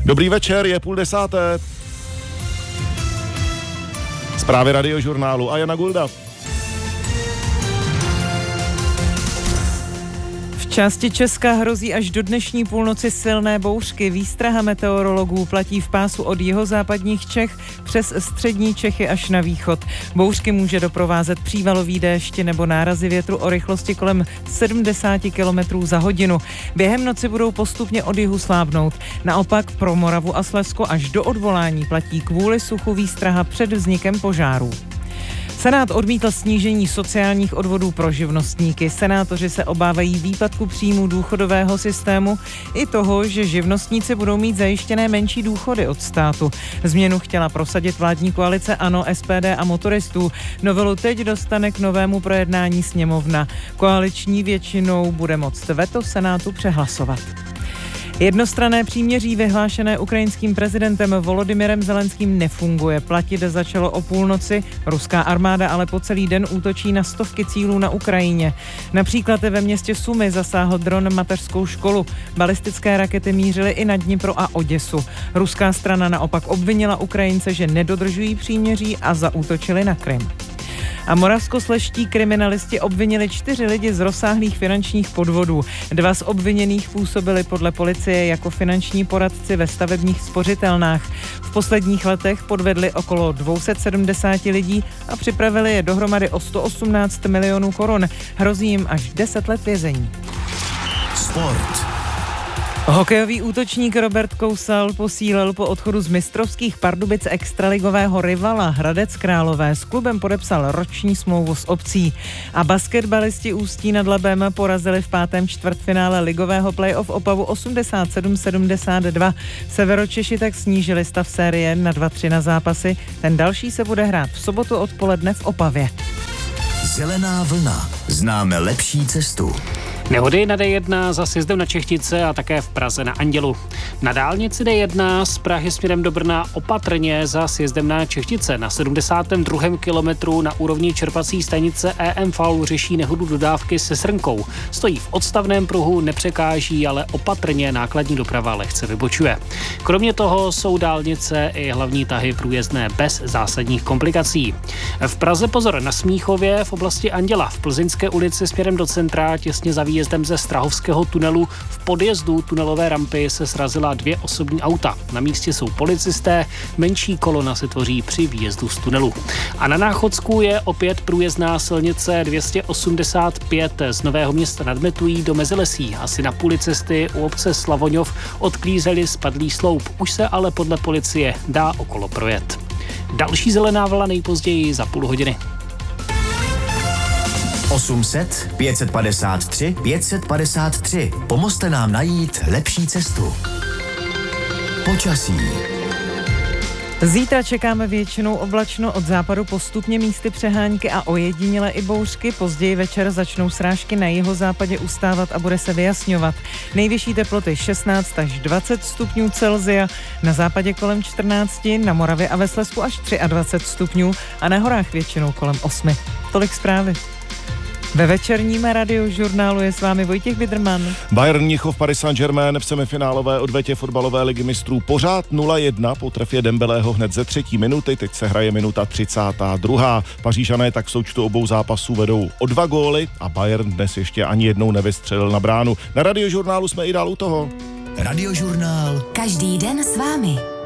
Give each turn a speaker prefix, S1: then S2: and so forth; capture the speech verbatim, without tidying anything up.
S1: Dobrý večer, je půl desáté. Zprávy Radiožurnálu a Jana Gulda.
S2: V části Česka hrozí až do dnešní půlnoci silné bouřky. Výstraha meteorologů platí v pásu od jihozápadních Čech přes střední Čechy až na východ. Bouřky může doprovázet přívalový déšť nebo nárazy větru o rychlosti kolem sedmdesát kilometrů za hodinu. Během noci budou postupně od jihu slábnout. Naopak pro Moravu a Slezsko až do odvolání platí kvůli suchu výstraha před vznikem požárů. Senát odmítl snížení sociálních odvodů pro živnostníky. Senátoři se obávají výpadku příjmů důchodového systému i toho, že živnostníci budou mít zajištěné menší důchody od státu. Změnu chtěla prosadit vládní koalice ANO, S P D a motoristů. Novelu teď dostane k novému projednání sněmovna. Koaliční většinou bude moct veto Senátu přehlasovat. Jednostranné příměří vyhlášené ukrajinským prezidentem Volodymyrem Zelenským nefunguje. Platit začalo o půlnoci, ruská armáda ale po celý den útočí na stovky cílů na Ukrajině. Například ve městě Sumy zasáhl dron mateřskou školu. Balistické rakety mířily i na Dnipro a Oděsu. Ruská strana naopak obvinila Ukrajince, že nedodržují příměří a zaútočili na Krym. A moravskoslezští kriminalisti obvinili čtyři lidi z rozsáhlých finančních podvodů. Dva z obviněných působili podle policie jako finanční poradci ve stavebních spořitelnách. V posledních letech podvedli okolo dvě stě sedmdesát lidí a připravili je dohromady o sto osmnáct milionů korun. Hrozí jim až deset let vězení.
S3: Sport.
S2: Hokejový útočník Robert Kousal posílil po odchodu z mistrovských Pardubic extraligového rivala Hradec Králové. S klubem podepsal roční smlouvu s opcí. A basketbalisti Ústí nad Labem porazili v pátém čtvrtfinále ligového playoff Opavu osmdesát sedm sedmdesát dva. Severočeši tak snížili stav série na dva tři na zápasy. Ten další se bude hrát v sobotu odpoledne v Opavě.
S3: Zelená vlna. Známe lepší cestu.
S4: Nehody na D jedna za sjezdem na Čechtice a také v Praze na Andělu. Na dálnici D jedna z Prahy směrem do Brna opatrně za sjezdem na Čechtice. Na sedmdesátém druhém kilometru na úrovni čerpací stanice E M V řeší nehodu dodávky se srnkou. Stojí v odstavném pruhu, nepřekáží, ale opatrně nákladní doprava lehce vybočuje. Kromě toho jsou dálnice i hlavní tahy průjezdné bez zásadních komplikací. V Praze pozor na Smíchově v oblasti Anděla, v Plzeňské ulici směrem do centra těsně za výjezdem ze Strahovského tunelu v podjezdu tunelové rampy se srazila dvě osobní auta. Na místě jsou policisté, menší kolona se tvoří při výjezdu z tunelu. A na Náchodsku je opět průjezdná silnice dvě stě osmdesát pět z Nového Města nad Metují do Mezilesí. Asi na půli cesty u obce Slavoňov odklízeli spadlý sloup. Už se ale podle policie dá okolo projet. Další zelená vlna nejpozději za půl hodiny.
S3: osm set pět padesát tři pět padesát tři. Pomozte nám najít lepší cestu. Počasí.
S2: Zítra čekáme většinou oblačno, od západu postupně místy přehánky a ojediněle i bouřky. Později večer začnou srážky na jihozápadě ustávat a bude se vyjasňovat. Nejvyšší teploty šestnáct až dvacet stupňů Celsia, na západě kolem čtrnáct, na Moravě a ve Slezsku až dvacet tři stupňů a na horách většinou kolem osm. Tolik zprávy. Ve večerním Radiožurnálu je s vámi Vojtěch Vidrman.
S1: Bayern Mnichov Paris Saint-Germain v semifinálové odvetě fotbalové ligy mistrů pořád nula jedna po trefě Dembelého hned ze třetí minuty, teď se hraje minuta třicátá druhá. Pařížané tak v součtu obou zápasů vedou o dva góly a Bayern dnes ještě ani jednou nevystřelil na bránu. Na Radiožurnálu jsme i dál u toho.
S3: Radiožurnál.
S5: Každý den s vámi.